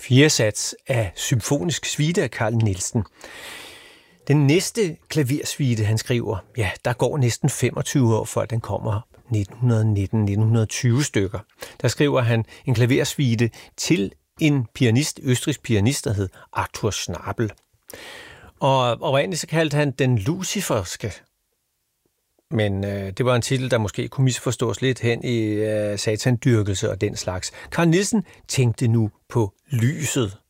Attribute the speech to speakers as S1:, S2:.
S1: 4. sats af symfonisk suite af Carl Nielsen. Den næste klaversuite, han skriver, ja, der går næsten 25 år, før den kommer 1919-1920 stykker. Der skriver han en klaversuite til en pianist, østrigsk pianist, der hed Arthur Schnabel. Og oprindeligt så kaldte han den luciferske. Men det var en titel, der måske kunne misforstås lidt hen i satandyrkelse og den slags. Carl Nielsen tænkte nu på lyset.